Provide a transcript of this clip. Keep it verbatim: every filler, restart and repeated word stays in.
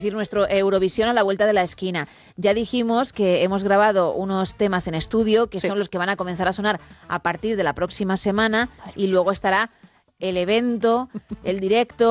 decir, nuestro Eurovisión a la vuelta de la esquina. Ya dijimos que hemos grabado unos temas en estudio que sí. son los que van a comenzar a sonar a partir de la próxima semana y luego estará el evento, el directo.